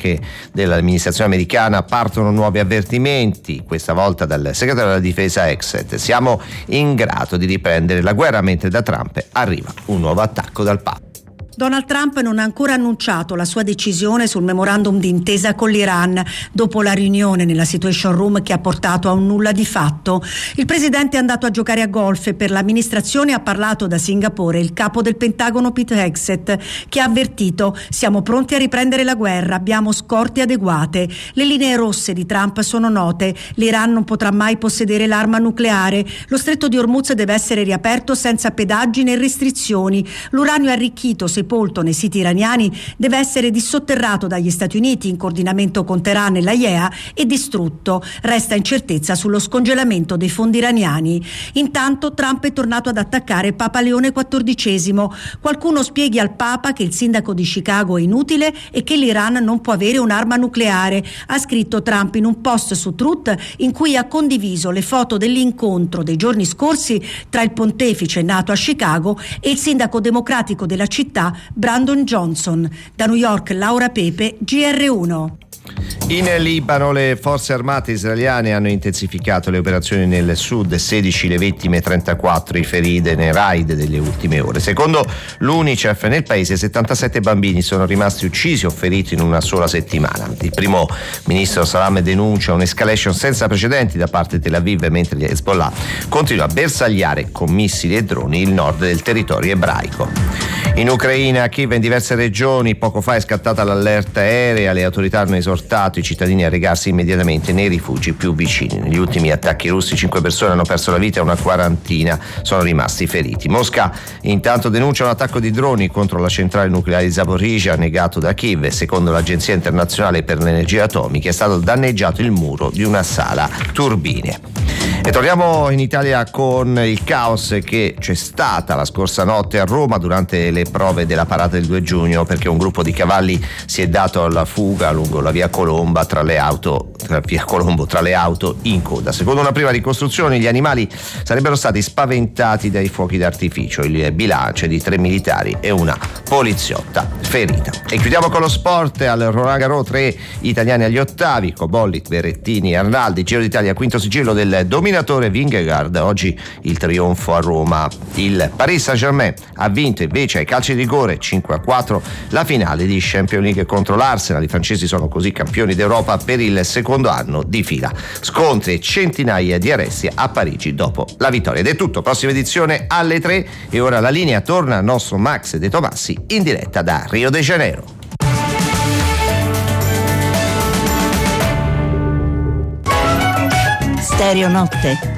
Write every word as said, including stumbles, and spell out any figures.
anche dell'amministrazione americana partono nuovi avvertimenti, questa volta dal segretario della difesa Exet. Siamo in grado di riprendere la guerra, mentre da Trump arriva un nuovo attacco dal Papa. Donald Trump non ha ancora annunciato la sua decisione sul memorandum d'intesa con l'Iran dopo la riunione nella Situation Room che ha portato a un nulla di fatto. Il presidente è andato a giocare a golf e per l'amministrazione ha parlato da Singapore il capo del Pentagono Pete Hegseth, che ha avvertito: siamo pronti a riprendere la guerra, abbiamo scorte adeguate. Le linee rosse di Trump sono note, l'Iran non potrà mai possedere l'arma nucleare, lo stretto di Hormuz deve essere riaperto senza pedaggi né restrizioni, l'uranio arricchito sepolto nei siti iraniani deve essere dissotterrato dagli Stati Uniti in coordinamento con Teheran e l'A I E A e distrutto. Resta incertezza sullo scongelamento dei fondi iraniani. Intanto Trump è tornato ad attaccare Papa Leone quattordicesimo. Qualcuno spieghi al Papa che il sindaco di Chicago è inutile e che l'Iran non può avere un'arma nucleare, ha scritto Trump in un post su Truth in cui ha condiviso le foto dell'incontro dei giorni scorsi tra il pontefice nato a Chicago e il sindaco democratico della città Brandon Johnson. Da New York, Laura Pepe, G R uno. In Libano le forze armate israeliane hanno intensificato le operazioni nel sud, sedici le vittime, trentaquattro i feriti nei raid delle ultime ore. Secondo l'UNICEF nel paese settantasette bambini sono rimasti uccisi o feriti in una sola settimana. Il primo ministro Salam denuncia un'escalation senza precedenti da parte di Tel Aviv, mentre gli Hezbollah continua a bersagliare con missili e droni il nord del territorio ebraico. In Ucraina, a Kiev, in diverse regioni, poco fa è scattata l'allerta aerea. Le autorità hanno esortato i cittadini a recarsi immediatamente nei rifugi più vicini. Negli ultimi attacchi russi cinque persone hanno perso la vita e una quarantina sono rimasti feriti. Mosca intanto denuncia un attacco di droni contro la centrale nucleare di Zaporizhzhia negato da Kiev. Secondo l'Agenzia Internazionale per l'Energia Atomica è stato danneggiato il muro di una sala turbine. E torniamo in Italia con il caos che c'è stata la scorsa notte a Roma durante le prove della parata del due giugno, perché un gruppo di cavalli si è dato alla fuga lungo la via Colomba tra le auto tra via Colombo tra le auto in coda. Secondo una prima ricostruzione gli animali sarebbero stati spaventati dai fuochi d'artificio. Il bilancio è di tre militari e una poliziotta ferita. E chiudiamo con lo sport. Al Roland Garros tre italiani agli ottavi: Cobolli, Berrettini e Arnaldi. Giro d'Italia, quinto sigillo del dominatore Vingegaard. Oggi il trionfo a Roma. Il Paris Saint-Germain ha vinto invece ai calci di rigore cinque a quattro la finale di Champions League contro l'Arsenal. I francesi sono così campioni d'Europa per il secondo anno di fila. Scontri e centinaia di arresti a Parigi dopo la vittoria. Ed è tutto, prossima edizione alle tre, e ora la linea torna al nostro Max De Tomassi in diretta da Rio de Janeiro. Stereo Notte.